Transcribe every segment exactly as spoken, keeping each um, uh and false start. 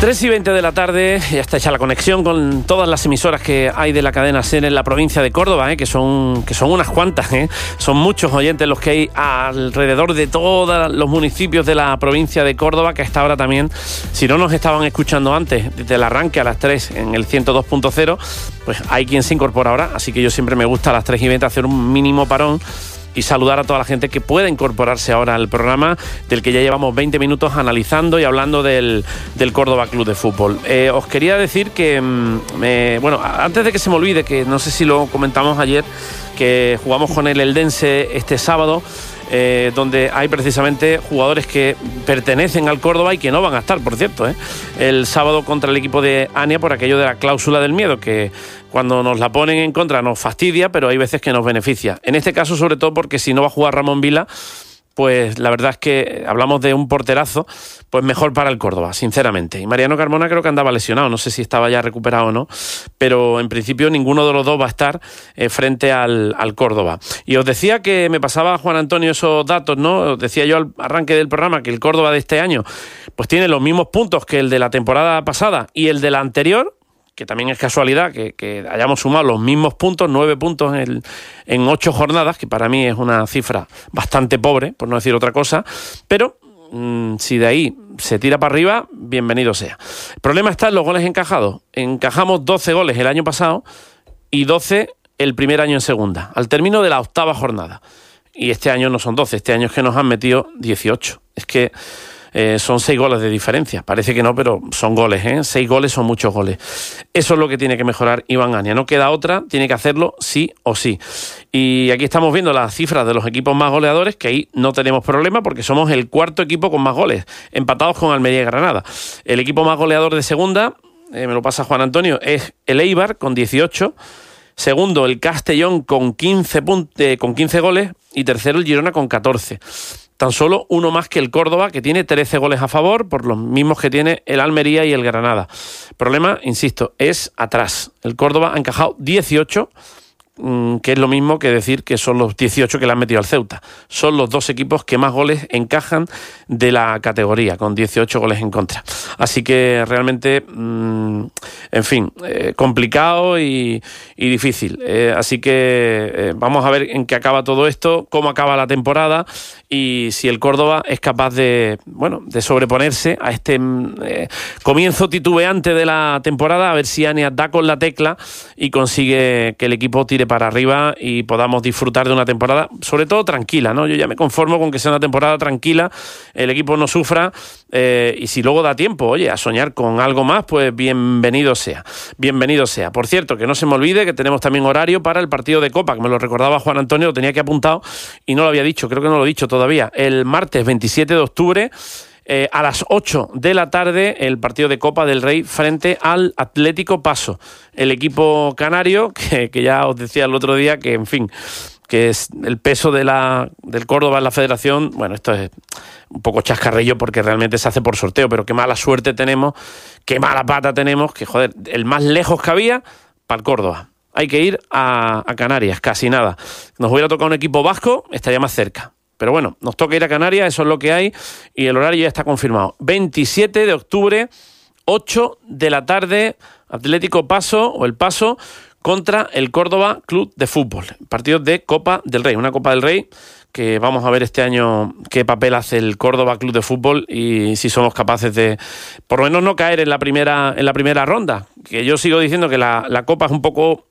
tres y veinte de la tarde, ya está hecha la conexión con todas las emisoras que hay de la cadena SER en la provincia de Córdoba, ¿eh? que son que son unas cuantas, ¿eh? Son muchos oyentes los que hay alrededor de todos los municipios de la provincia de Córdoba, que a esta hora también, si no nos estaban escuchando antes, desde el arranque a las tres en el ciento dos punto cero, pues hay quien se incorpora ahora, así que yo siempre me gusta a las tres y veinte hacer un mínimo parón y saludar a toda la gente que pueda incorporarse ahora al programa, del que ya llevamos veinte minutos analizando y hablando del, del Córdoba Club de Fútbol. Eh, os quería decir que, eh, bueno, antes de que se me olvide, que no sé si lo comentamos ayer, que jugamos con el Eldense este sábado, Eh, donde hay precisamente jugadores que pertenecen al Córdoba y que no van a estar, por cierto, ¿eh? el sábado contra el equipo de Ania, por aquello de la cláusula del miedo, que cuando nos la ponen en contra nos fastidia, pero hay veces que nos beneficia. En este caso, sobre todo, porque si no va a jugar Ramón Vila, pues la verdad es que hablamos de un porterazo, pues mejor para el Córdoba, sinceramente. Y Mariano Carmona creo que andaba lesionado, no sé si estaba ya recuperado o no, pero en principio ninguno de los dos va a estar eh, frente al, al Córdoba. Y os decía que me pasaba Juan Antonio esos datos, ¿no? Os decía yo al arranque del programa que el Córdoba de este año pues tiene los mismos puntos que el de la temporada pasada y el de la anterior, que también es casualidad que, que hayamos sumado los mismos puntos, nueve puntos en, en ocho jornadas, que para mí es una cifra bastante pobre, por no decir otra cosa, pero mmm, si de ahí se tira para arriba, bienvenido sea. El problema está en los goles encajados. Encajamos doce goles el año pasado y doce el primer año en segunda, al término de la octava jornada. Y este año no son doce, este año es que nos han metido dieciocho. Es que Eh, son seis goles de diferencia. Parece que no, pero son goles, ¿eh? Seis goles son muchos goles. Eso es lo que tiene que mejorar Iván Ania. No queda otra, tiene que hacerlo sí o sí. Y aquí estamos viendo las cifras de los equipos más goleadores, que ahí no tenemos problema porque somos el cuarto equipo con más goles, empatados con Almería y Granada. El equipo más goleador de segunda, eh, me lo pasa Juan Antonio, es el Eibar con dieciocho. Segundo, el Castellón con quince, punt- eh, con quince goles. Y tercero, el Girona con catorce. Tan solo uno más que el Córdoba, que tiene trece goles a favor, por los mismos que tiene el Almería y el Granada. Problema, insisto, es atrás. El Córdoba ha encajado dieciocho, que es lo mismo que decir que son los dieciocho que le han metido al Ceuta. Son los dos equipos que más goles encajan de la categoría, con dieciocho goles en contra. Así que realmente, mmm, en fin, eh, complicado y, y difícil. Eh, así que eh, vamos a ver en qué acaba todo esto, cómo acaba la temporada y si el Córdoba es capaz de, bueno, de sobreponerse a este eh, comienzo titubeante de la temporada, a ver si Ania da con la tecla y consigue que el equipo tire para arriba y podamos disfrutar de una temporada, sobre todo tranquila, ¿no? Yo ya me conformo con que sea una temporada tranquila, el equipo no sufra, eh, y si luego da tiempo, oye, a soñar con algo más, pues bienvenido sea, bienvenido sea. Por cierto, que no se me olvide que tenemos también horario para el partido de Copa, que me lo recordaba Juan Antonio, lo tenía que apuntado y no lo había dicho, creo que no lo he dicho todavía. El martes veintisiete de octubre, Eh, a las ocho de la tarde, el partido de Copa del Rey frente al Atlético Paso, el equipo canario, que, que ya os decía el otro día que, en fin, que es el peso de la, del Córdoba en la federación. Bueno, esto es un poco chascarrillo porque realmente se hace por sorteo, pero qué mala suerte tenemos, qué mala pata tenemos, que joder, el más lejos que había para el Córdoba. Hay que ir a, a Canarias, casi nada. Nos hubiera tocado un equipo vasco, estaría más cerca. Pero bueno, nos toca ir a Canarias, eso es lo que hay, y el horario ya está confirmado. veintisiete de octubre, ocho de la tarde, Atlético Paso, o El Paso, contra el Córdoba Club de Fútbol. Partido de Copa del Rey, una Copa del Rey que vamos a ver este año qué papel hace el Córdoba Club de Fútbol y si somos capaces de, por lo menos, no caer en la primera, en la primera ronda. Que yo sigo diciendo que la, la Copa es un poco...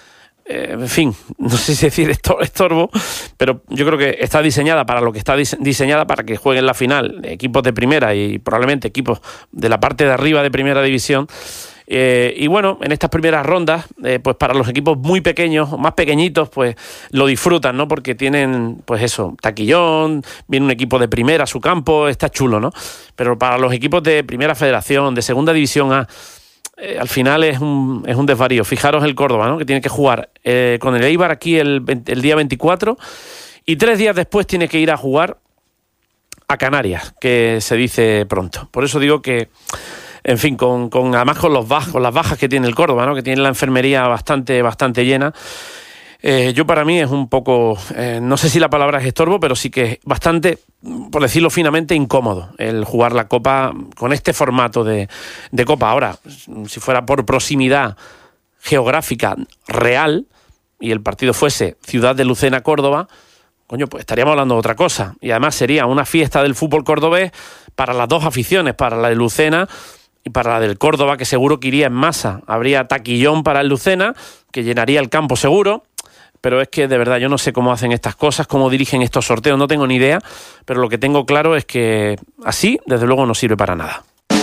Eh, en fin, no sé si decir esto estorbo, pero yo creo que está diseñada para lo que está dise- diseñada para que jueguen la final equipos de primera y probablemente equipos de la parte de arriba de primera división. Eh, y bueno, en estas primeras rondas, eh, pues para los equipos muy pequeños, más pequeñitos, pues lo disfrutan, ¿no? Porque tienen, pues eso, taquillón, viene un equipo de primera a su campo, está chulo, ¿no? Pero para los equipos de primera federación, de segunda división A, Eh, al final es un, es un desvarío. Fijaros el Córdoba, ¿no? Que tiene que jugar eh, con el Eibar aquí el, el día veinticuatro y tres días después tiene que ir a jugar a Canarias, que se dice pronto. Por eso digo que, en fin, con, con además con los bajos, las bajas que tiene el Córdoba, ¿no? Que tiene la enfermería bastante, bastante llena. Eh, yo para mí es un poco, eh, no sé si la palabra es estorbo, pero sí que es bastante, por decirlo finamente, incómodo el jugar la Copa con este formato de, de Copa. Ahora, si fuera por proximidad geográfica real y el partido fuese Ciudad de Lucena, Córdoba, coño, pues estaríamos hablando de otra cosa. Y además sería una fiesta del fútbol cordobés para las dos aficiones, para la de Lucena y para la del Córdoba, que seguro que iría en masa. Habría taquillón para el Lucena, que llenaría el campo seguro, pero es que de verdad yo no sé cómo hacen estas cosas, cómo dirigen estos sorteos, no tengo ni idea, pero lo que tengo claro es que así, desde luego, no sirve para nada.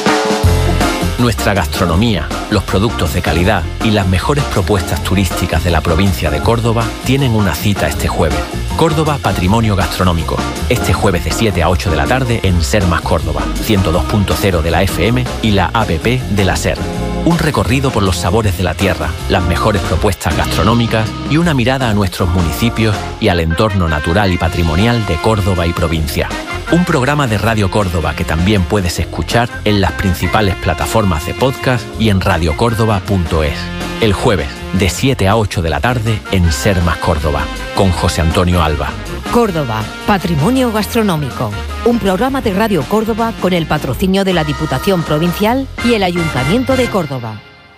Nuestra gastronomía, los productos de calidad y las mejores propuestas turísticas de la provincia de Córdoba tienen una cita este jueves. Córdoba Patrimonio Gastronómico. Este jueves de siete a ocho de la tarde en Ser Más Córdoba, ciento dos punto cero de la F M y la app de la Ser. Un recorrido por los sabores de la tierra, las mejores propuestas gastronómicas y una mirada a nuestros municipios y al entorno natural y patrimonial de Córdoba y provincia. Un programa de Radio Córdoba que también puedes escuchar en las principales plataformas de podcast y en radio córdoba punto es. El jueves, de siete a ocho de la tarde, en Ser Más Córdoba, con José Antonio Alba. Córdoba, Patrimonio Gastronómico. Un programa de Radio Córdoba con el patrocinio de la Diputación Provincial y el Ayuntamiento de Córdoba.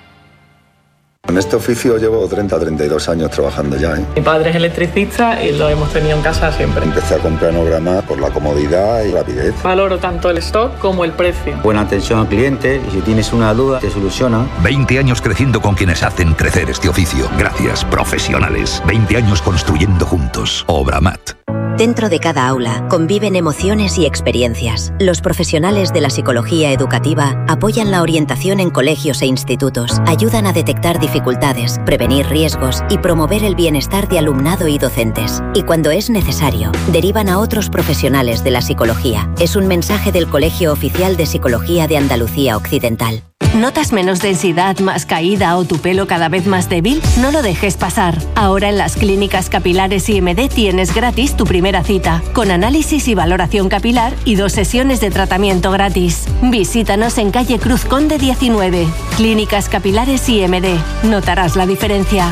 En este oficio llevo treinta a treinta y dos años trabajando ya, ¿eh? Mi padre es electricista y lo hemos tenido en casa siempre. Empecé a comprar Nograma por la comodidad y rapidez. Valoro tanto el stock como el precio. Buena atención al cliente y si tienes una duda te soluciona. veinte años creciendo con quienes hacen crecer este oficio. Gracias, profesionales. veinte años construyendo juntos. Obramat. Dentro de cada aula conviven emociones y experiencias. Los profesionales de la psicología educativa apoyan la orientación en colegios e institutos, ayudan a detectar dificultades, prevenir riesgos y promover el bienestar de alumnado y docentes. Y cuando es necesario, derivan a otros profesionales de la psicología. Es un mensaje del Colegio Oficial de Psicología de Andalucía Occidental. ¿Notas menos densidad, más caída o tu pelo cada vez más débil? No lo dejes pasar. Ahora en las clínicas capilares I M D tienes gratis tu primera cita, con análisis y valoración capilar y dos sesiones de tratamiento gratis. Visítanos en calle Cruz Conde diecinueve. Clínicas Capilares I M D. Notarás la diferencia.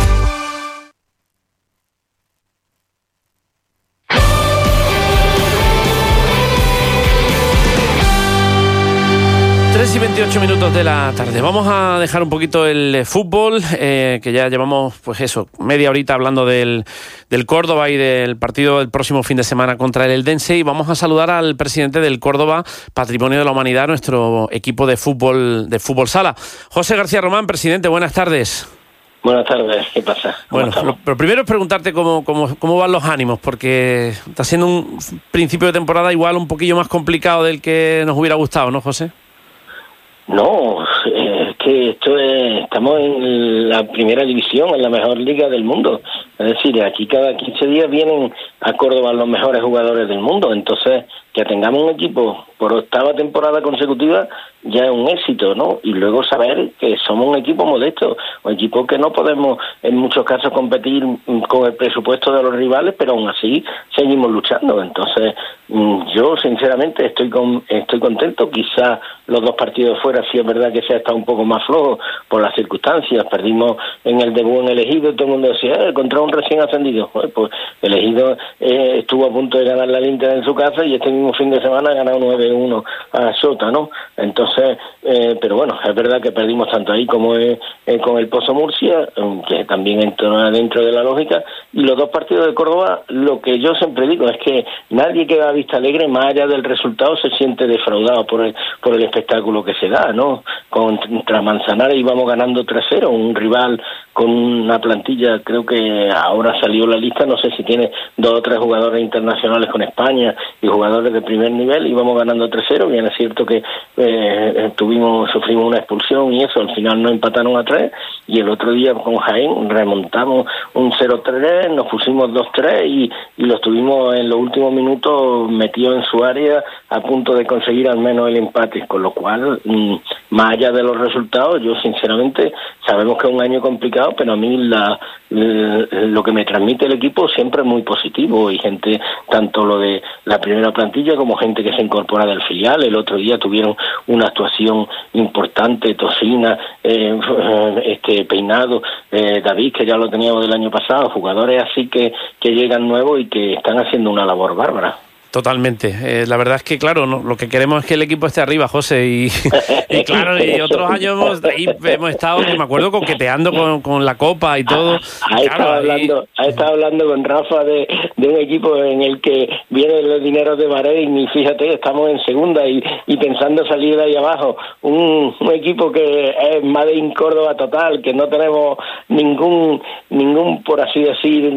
tres y veintiocho minutos de la tarde. Vamos a dejar un poquito el fútbol, eh, que ya llevamos, pues eso, media horita hablando del, del Córdoba y del partido del próximo fin de semana contra el Eldense, y vamos a saludar al presidente del Córdoba Patrimonio de la Humanidad, nuestro equipo de fútbol de fútbol sala. José García Román, presidente, buenas tardes. Buenas tardes, ¿qué pasa? Bueno, lo, lo primero es preguntarte cómo, cómo, cómo van los ánimos, porque está siendo un principio de temporada igual un poquillo más complicado del que nos hubiera gustado, ¿no, José? No, es que esto es, estamos en la primera división, en la mejor liga del mundo. Es decir, aquí cada quince días vienen a Córdoba los mejores jugadores del mundo. Entonces, que tengamos un equipo por octava temporada consecutiva ya es un éxito, ¿no? Y luego saber que somos un equipo modesto, un equipo que no podemos en muchos casos competir con el presupuesto de los rivales, pero aún así seguimos luchando. Entonces, yo sinceramente estoy con, estoy contento. Quizás los dos partidos fuera sí es verdad que se ha estado un poco más flojo por las circunstancias. Perdimos en el debut en el Ejido, todo el mundo decía, eh, contra un recién ascendido. Pues, pues el Ejido eh, estuvo a punto de ganar la Inter en su casa y este mismo fin de semana ha ganado nueve uno a Sota, ¿no? Entonces, eh, pero bueno, es verdad que perdimos tanto ahí como eh, eh, con el Pozo Murcia, que también entra dentro de la lógica, y los dos partidos de Córdoba, lo que yo siempre digo es que nadie que va a Vista Alegre, más allá del resultado, se siente defraudado por el, por el espectáculo que se da, ¿no? Contra Manzanares íbamos ganando tres cero, un rival con una plantilla, creo que ahora salió la lista, no sé si tiene dos o tres jugadores internacionales con España y jugadores de primer nivel, íbamos ganando tres cero, bien es cierto que eh, tuvimos, sufrimos una expulsión y eso, al final nos empataron a tres, y el otro día con Jaén remontamos un cero tres, nos pusimos dos tres y, y los tuvimos en los últimos minutos metidos en su área a punto de conseguir al menos el empate, con lo cual mmm, más allá de los resultados, yo sinceramente sabemos que es un año complicado, pero a mí la, la, lo que me transmite el equipo siempre es muy positivo, y gente, tanto lo de la primera plantilla como gente que se incorpora del filial. El otro día tuvieron una actuación importante, Tocina, eh, este Peinado, eh, David, que ya lo teníamos del año pasado, jugadores así que, que llegan nuevos y que están haciendo una labor bárbara. Totalmente. Eh, la verdad es que, claro, no, lo que queremos es que el equipo esté arriba, José, y, y claro, y otros años hemos, ahí hemos estado, me acuerdo, coqueteando con, con la Copa y todo. Ha estado hablando, ha estado hablando con Rafa de, de un equipo en el que vienen los dineros de Bahrein, y fíjate, estamos en segunda y, y pensando salir de ahí abajo. Un, un equipo que es Made in Córdoba total, que no tenemos ningún, ningún por así decir,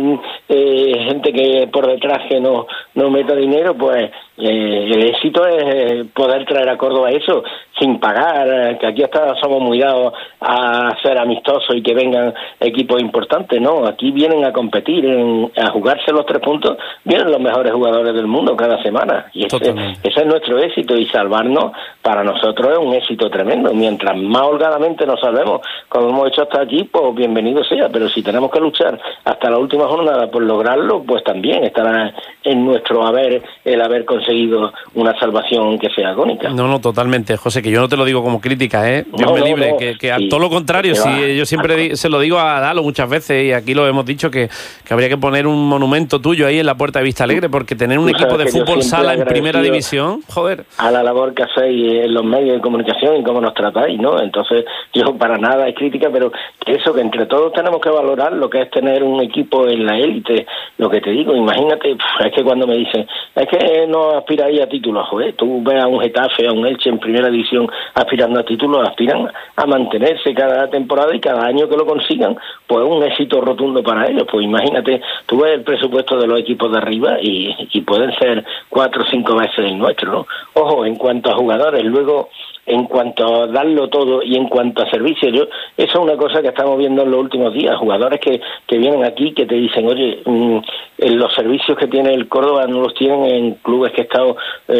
eh, gente que por detrás que no, no meta dinero. Pues eh, el éxito es poder traer a Córdoba eso sin pagar, que aquí hasta somos muy dados a ser amistosos y que vengan equipos importantes. No, aquí vienen a competir, en, a jugarse los tres puntos, vienen los mejores jugadores del mundo cada semana, y ese, ese es nuestro éxito, y salvarnos para nosotros es un éxito tremendo. Mientras más holgadamente nos salvemos, como hemos hecho hasta aquí, pues bienvenido sea, pero si tenemos que luchar hasta la última jornada por lograrlo, pues también estará en nuestro haber el haber conseguido una salvación que sea agónica. No, no, totalmente, José, que yo no te lo digo como crítica, ¿eh? Dios no, me no, libre, no. que, que a Sí, todo lo contrario, sí, va. yo siempre di, se lo digo a Dalo muchas veces, y aquí lo hemos dicho, que, que habría que poner un monumento tuyo ahí en la puerta de Vista Alegre, porque tener un Tú equipo sabes de que yo fútbol siempre sala en primera agradecido división, joder. A la labor que hacéis en los medios de comunicación y cómo nos tratáis, ¿no? Entonces, yo para nada es crítica, pero que eso, que entre todos tenemos que valorar lo que es tener un equipo en la élite. Lo que te digo, imagínate, es que cuando me dicen, es que no aspiráis a títulos, joder, tú ves a un Getafe, a un Elche en primera división aspirando a títulos, aspiran a mantenerse cada temporada, y cada año que lo consigan, pues un éxito rotundo para ellos. Pues imagínate, tú ves el presupuesto de los equipos de arriba y, y pueden ser cuatro o cinco veces el nuestro, ¿no? Ojo, en cuanto a jugadores, luego en cuanto a darlo todo y en cuanto a servicios, yo, eso es una cosa que estamos viendo en los últimos días, jugadores que, que vienen aquí que te dicen, oye, mmm, los servicios que tiene el Córdoba no los tienen en clubes que he estado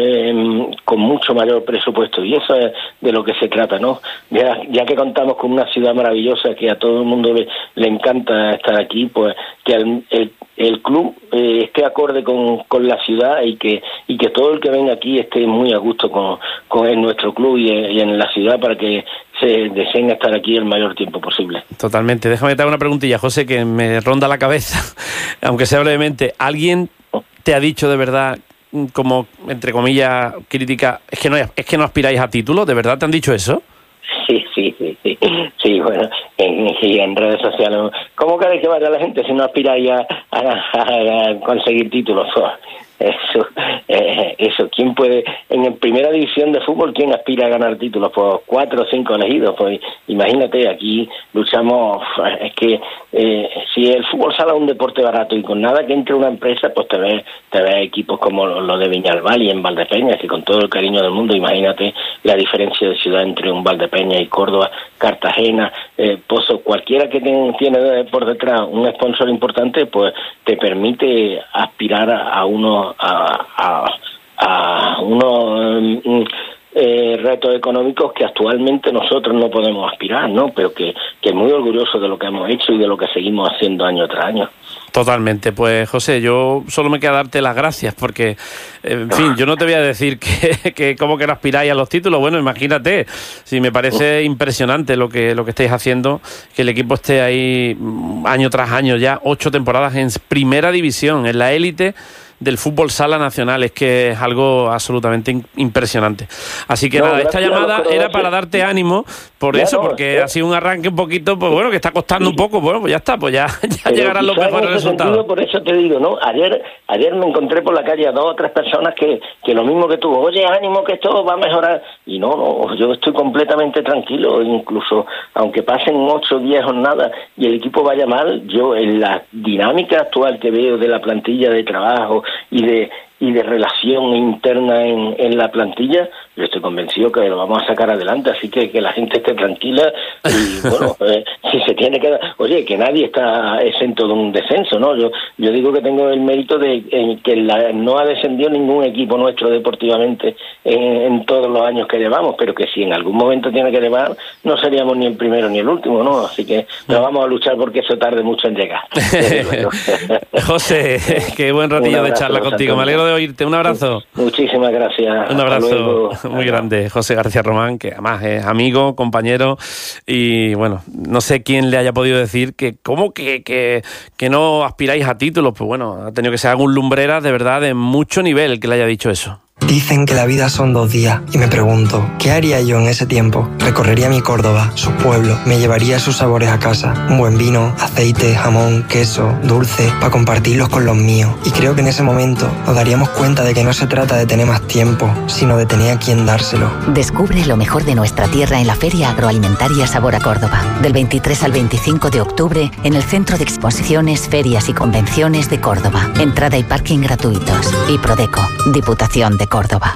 eh, con mucho mayor presupuesto, y eso es de lo que se trata, ¿no? Ya, ya que contamos con una ciudad maravillosa que a todo el mundo le, le encanta estar aquí, pues que el, el, el club eh, esté acorde con, con la ciudad, y que y que todo el que venga aquí esté muy a gusto con, con en nuestro club y en, y en la ciudad, para que se deseen estar aquí el mayor tiempo posible. Totalmente. Déjame te hago una preguntilla, José, que me ronda la cabeza, aunque sea brevemente. ¿Alguien te ha dicho de verdad, como entre comillas crítica, es que no es que no aspiráis a títulos? ¿De verdad te han dicho eso? Sí, sí, sí, sí, sí, bueno, en, y en redes sociales, ¿cómo queréis que vaya la gente si no aspiráis a, a, a conseguir títulos? Eso, eh, eso, ¿quién puede, en primera división de fútbol, quién aspira a ganar títulos? Pues cuatro o cinco elegidos, pues imagínate, aquí luchamos, es que eh, si el fútbol sala es un deporte barato, y con nada que entre una empresa, pues te ves, te ves equipos como los de Viñalbal y en Valdepeñas, que con todo el cariño del mundo, imagínate la diferencia de ciudad entre un Valdepeñas y Córdoba, Cartagena, eh, Pozo, cualquiera que ten, tiene por detrás un sponsor importante, pues te permite aspirar a uno a, a, a unos eh, retos económicos que actualmente nosotros no podemos aspirar, ¿no? Pero que, que muy orgulloso de lo que hemos hecho y de lo que seguimos haciendo año tras año. Totalmente. Pues José, yo solo me queda darte las gracias, porque, en fin, yo no te voy a decir que, que cómo que no aspiráis a los títulos. Bueno, imagínate, si me parece impresionante lo que lo que estáis haciendo, que el equipo esté ahí año tras año, ya ocho temporadas en primera división, en la élite del fútbol sala nacional. Es que es algo absolutamente impresionante. Así que no, nada, esta llamada era para darte ánimo por claro, eso, porque eh. ha sido un arranque un poquito, pues bueno, que está costando sí. un poco. Bueno, pues ya está, pues ya, ya llegarán los mejores resultados. Sentido, por eso te digo, ¿no? Ayer ayer me encontré por la calle a dos o tres personas que, que lo mismo que tú, oye, ánimo que esto va a mejorar. Y no, no, yo estoy completamente tranquilo, incluso aunque pasen ocho o diez jornadas y el equipo vaya mal, yo en la dinámica actual que veo de la plantilla de trabajo y de y de relación interna en, en la plantilla, yo estoy convencido que lo vamos a sacar adelante, así que que la gente esté tranquila y bueno, eh, si se tiene que dar, oye, que nadie está exento de un descenso, ¿no? Yo yo digo que tengo el mérito de en que la, no ha descendido ningún equipo nuestro deportivamente en, en todos los años que llevamos, pero que si en algún momento tiene que llevar, no seríamos ni el primero ni el último, ¿no? Así que no vamos a luchar porque eso tarde mucho en llegar. José, qué buen ratillo de charla contigo, me alegro de oírte, un abrazo. Muchísimas gracias. Un abrazo muy grande, José García Román, que además es amigo, compañero, y bueno, no sé quién le haya podido decir que cómo que, que, que no aspiráis a títulos, pues bueno, ha tenido que ser algún lumbrera de verdad de mucho nivel que le haya dicho eso. Dicen que la vida son dos días y me pregunto, ¿qué haría yo en ese tiempo? Recorrería mi Córdoba, sus pueblos, me llevaría sus sabores a casa, un buen vino, aceite, jamón, queso, dulce, para compartirlos con los míos. Y creo que en ese momento nos daríamos cuenta de que no se trata de tener más tiempo, sino de tener a quien dárselo. Descubre lo mejor de nuestra tierra en la Feria Agroalimentaria Sabor a Córdoba, del veintitrés al veinticinco de octubre en el Centro de Exposiciones, Ferias y Convenciones de Córdoba. Entrada y parking gratuitos. Y Prodeco, Diputación de Córdoba.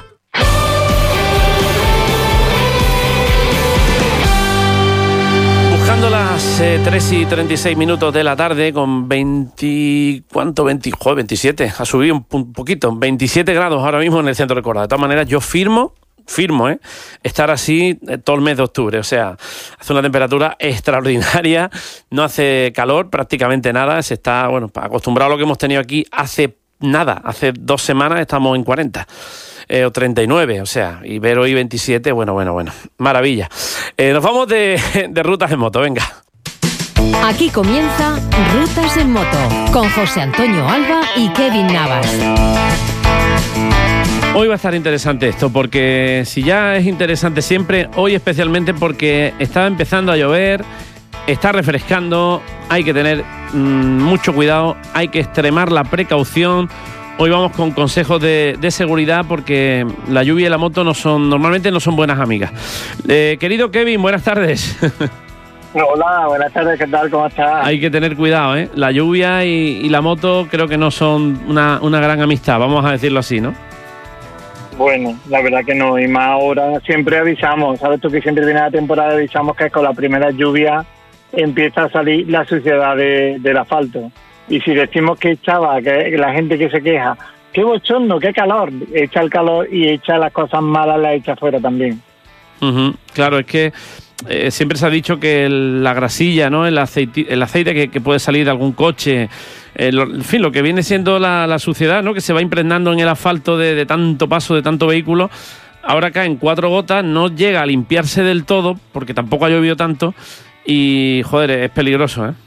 Buscando las eh, tres y treinta y seis minutos de la tarde con veinte... ¿Cuánto? veinte, joder, veintisiete. Ha subido un, un poquito. veintisiete grados ahora mismo en el centro de Córdoba. De todas maneras, yo firmo, firmo, ¿eh? Estar así eh, todo el mes de octubre. O sea, hace una temperatura extraordinaria. No hace calor, prácticamente nada. Se está, bueno, acostumbrado a lo que hemos tenido aquí hace nada. Hace dos semanas estamos en cuarenta. Eh, o treinta y nueve, o sea, y ver hoy veintisiete, bueno, bueno, bueno, maravilla. Eh, nos vamos de, de rutas en moto, venga. Aquí comienza Rutas en Moto, con José Antonio Alba y Kevin Navas. Hoy va a estar interesante esto, porque si ya es interesante siempre, hoy especialmente porque está empezando a llover, está refrescando, hay que tener mmm, mucho cuidado, hay que extremar la precaución. Hoy vamos con consejos de, de seguridad porque la lluvia y la moto no son normalmente no son buenas amigas. Eh, querido Kevin, buenas tardes. Hola, buenas tardes, ¿qué tal? ¿Cómo estás? Hay que tener cuidado, ¿eh? La lluvia y, y la moto creo que no son una, una gran amistad, vamos a decirlo así, ¿no? Bueno, la verdad que no, y más ahora siempre avisamos, ¿sabes tú que siempre viene la temporada avisamos que con la primera lluvia empieza a salir la suciedad de, del asfalto? Y si decimos que echaba, que la gente que se queja, qué bochorno, qué calor, echa el calor y echa las cosas malas, las echa fuera también. Uh-huh. Claro, es que eh, siempre se ha dicho que el, la grasilla, ¿no? El aceite, el aceite que, que puede salir de algún coche, eh, lo, en fin, lo que viene siendo la, la suciedad, ¿no? Que se va impregnando en el asfalto de, de tanto paso, de tanto vehículo. Ahora caen cuatro gotas, no llega a limpiarse del todo, porque tampoco ha llovido tanto, y, joder, es peligroso, ¿eh?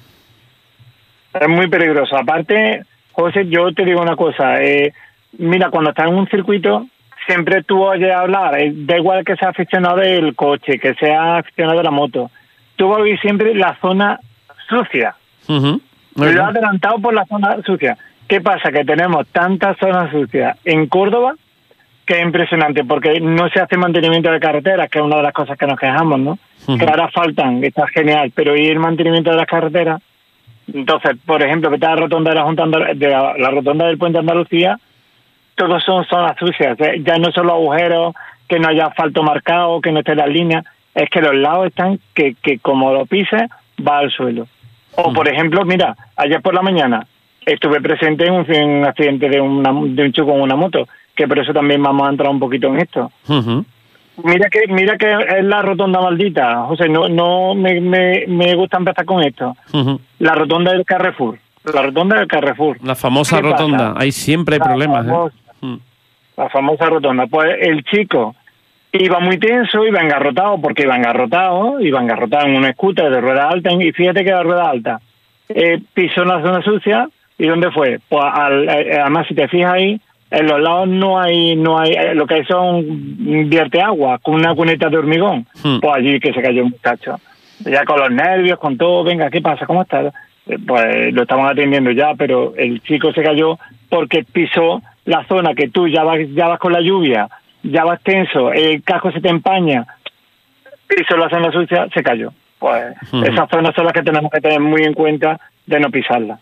Es muy peligroso. Aparte, José, yo te digo una cosa. Eh, mira, cuando estás en un circuito, siempre tú oyes hablar, eh, da igual que sea aficionado del coche, que sea aficionado de la moto, tú vas a oír siempre la zona sucia. Uh-huh. Lo has adelantado por la zona sucia. ¿Qué pasa? Que tenemos tantas zonas sucias en Córdoba que es impresionante, porque no se hace mantenimiento de carreteras, que es una de las cosas que nos quejamos, ¿no? Uh-huh. Que ahora faltan, está genial, pero ¿y el mantenimiento de las carreteras? Entonces, por ejemplo, que está la rotonda de la Junta Andal- de la, la rotonda del Puente Andalucía, todos son zonas sucias. ¿eh? Ya no son los agujeros, que no haya asfalto marcado, que no esté la línea, es que los lados están que, que como lo pises, va al suelo. O, por ejemplo, mira, ayer por la mañana estuve presente en un, en un accidente de, una, de un choque con una moto, que por eso también vamos a entrar un poquito en esto. Uh-huh. Mira que mira que es la rotonda maldita, José, no no me, me, me gusta empezar con esto. Uh-huh. La rotonda del Carrefour, la rotonda del Carrefour. La famosa rotonda, ahí siempre hay la problemas. Famosa, ¿eh? uh. La famosa rotonda. Pues el chico iba muy tenso, iba engarrotado, porque iba engarrotado, iba engarrotado en un scooter de rueda alta, y fíjate que la rueda alta eh, pisó en la zona sucia, ¿y dónde fue? Pues al, eh, además, si te fijas ahí, en los lados no hay, no hay, lo que hay son vierte agua con una cuneta de hormigón. Hmm. Pues allí que se cayó un muchacho. Ya con los nervios, con todo, venga, ¿qué pasa? ¿Cómo estás? Pues lo estamos atendiendo ya, pero el chico se cayó porque pisó la zona que tú ya vas, ya vas con la lluvia, ya vas tenso, el casco se te empaña, pisó la zona sucia, se cayó. Pues hmm. esas zonas son las que tenemos que tener muy en cuenta de no pisarlas.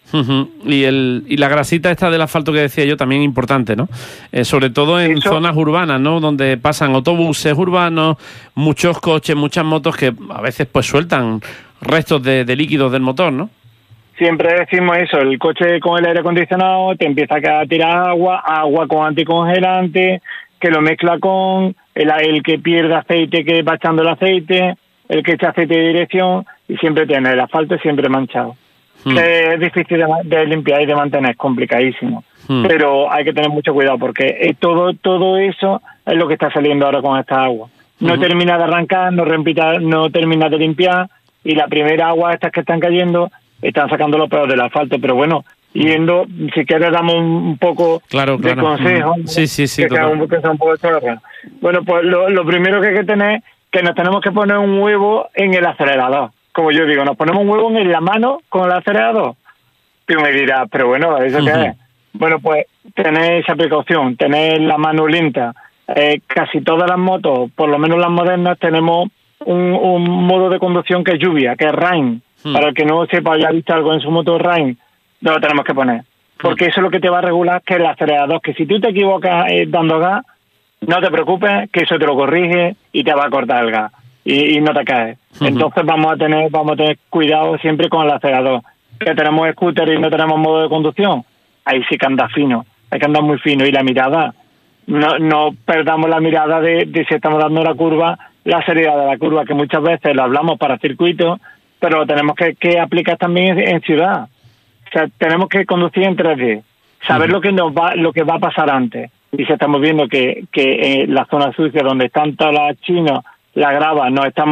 Uh-huh. Y el y la grasita esta del asfalto que decía yo también importante, ¿no? Eh, sobre todo en Eso. zonas urbanas, ¿no? Donde pasan autobuses urbanos, muchos coches, muchas motos que a veces pues sueltan restos de, de líquidos del motor, ¿no? Siempre decimos eso, el coche con el aire acondicionado te empieza a tirar agua, agua con anticongelante, que lo mezcla con el, el que pierde aceite, que va echando el aceite, el que echa aceite de dirección, y siempre tiene el asfalto siempre manchado. Hmm. Es difícil de, de limpiar y de mantener, es complicadísimo. Hmm. Pero hay que tener mucho cuidado porque todo todo eso es lo que está saliendo ahora con esta agua. No uh-huh. termina de arrancar, no, repita, no termina de limpiar, y la primera agua estas que están cayendo están sacando lo peor del asfalto, pero bueno, yendo, si quieres damos un, un poco claro, de claro. consejo, mm. sí, sí, sí, que, sea un, que sea un poco chorra. Bueno, pues lo, lo primero que hay que tener que nos tenemos que poner un huevo en el acelerador, como yo digo, nos ponemos un huevo en la mano con el acelerador. Tú me dirás, pero bueno, ¿eso uh-huh. qué es? Bueno, pues tener esa precaución, tener la mano lenta. Eh, casi todas las motos, por lo menos las modernas, tenemos un, un modo de conducción que es lluvia, que es rain. Hmm. Para el que no sepa, haya visto algo en su moto rain, no lo tenemos que poner. Porque hmm. eso es lo que te va a regular, que el acelerador, que si tú te equivocas eh, dando gas, no te preocupes, que eso te lo corrige y te va a cortar el gas y, y no te caes. Hmm. Entonces vamos a tener vamos a tener cuidado siempre con el acelerador. Que tenemos scooter y no tenemos modo de conducción, ahí sí que anda fino, hay que andar muy fino. Y la mirada, no, no perdamos la mirada de, de si estamos dando la curva, la seriedad de la curva, que muchas veces lo hablamos para circuitos, pero lo tenemos que, que aplicar también en, en ciudad. O sea, tenemos que conducir en tres D, saber uh-huh. lo que nos va lo que va a pasar antes. Y si estamos viendo que, que en la zona sucia donde están todas las chinos, la grava, nos estamos